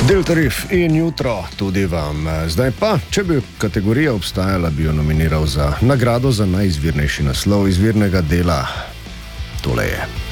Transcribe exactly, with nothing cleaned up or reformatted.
Delta Riff in jutro tudi vam. Zdaj pa, če bi kategorija obstajala, bi jo nominiral za nagrado za najizvirnejši naslov izvirnega dela. Tole je.